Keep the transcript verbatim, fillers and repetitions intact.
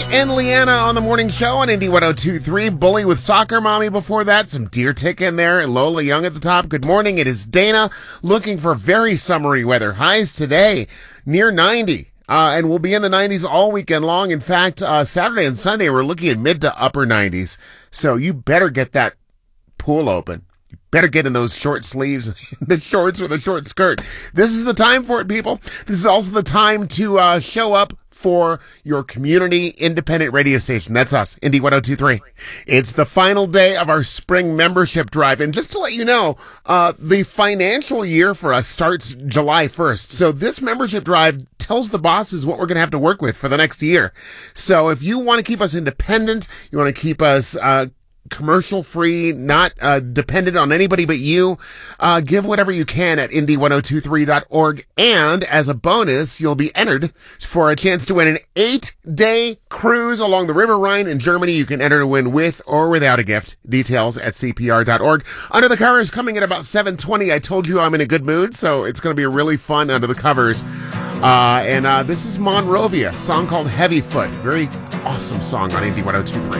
and Leanna on the morning show on Indy one oh two point three. Bully with Soccer Mommy before that. Some Deer Tick in there. Lola Young at the top. Good morning. It is Dana looking for very summery weather. Highs today near ninety. Uh, and we'll be in the nineties all weekend long. In fact, uh, Saturday and Sunday, we're looking at mid to upper nineties. So you better get that pool open. You better get in those short sleeves, the shorts or the short skirt. This is the time for it, people. This is also the time to uh, show up for your community independent radio station. That's us, Indy one oh two point three. It's the final day of our spring membership drive. And just to let you know, uh, the financial year for us starts July first. So this membership drive tells the bosses what we're going to have to work with for the next year. So if you want to keep us independent, you want to keep us uh commercial free, not uh, dependent on anybody but you, uh, give whatever you can at indy one oh two three dot org. And as a bonus, you'll be entered for a chance to win an eight-day cruise along the River Rhine in Germany. You can enter to win with or without a gift. Details at c p r dot org. Under the Covers coming at about seven twenty. I told you I'm in a good mood, so it's going to be really fun Under the Covers. Uh, and uh, this is Monrovia, a song called Heavy Foot. Very awesome song on Indy one oh two point three.